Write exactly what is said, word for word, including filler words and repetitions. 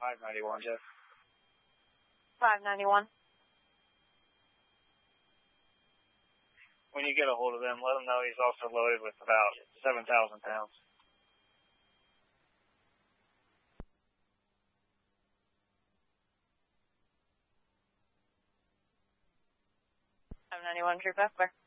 five ninety-one, Jeff. five ninety-one. When you get a hold of them, let them know he's also loaded with about seven thousand pounds. five ninety-one, True Back, clear.